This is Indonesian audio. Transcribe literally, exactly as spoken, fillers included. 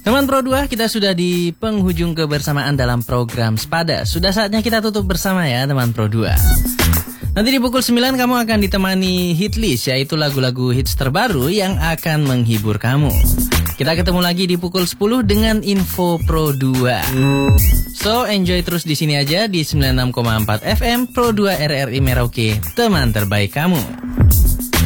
Teman Pro dua, kita sudah di penghujung kebersamaan dalam program Sepada. Sudah saatnya kita tutup bersama ya teman Pro dua. Nanti di pukul sembilan kamu akan ditemani hit list, yaitu lagu-lagu hits terbaru yang akan menghibur kamu. Kita ketemu lagi di pukul sepuluh dengan info Pro dua. So, enjoy terus di sini aja di sembilan puluh enam koma empat F M Pro dua R R I Merauke, teman terbaik kamu.